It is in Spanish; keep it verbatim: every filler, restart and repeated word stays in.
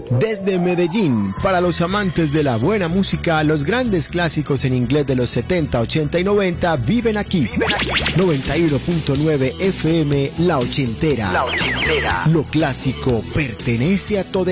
Desde Medellín, para los amantes de la buena música, los grandes clásicos en inglés de los setenta, ochenta y noventa viven aquí. noventa y uno punto nueve F M, La Ochentera. La Ochentera. Lo clásico pertenece a todo.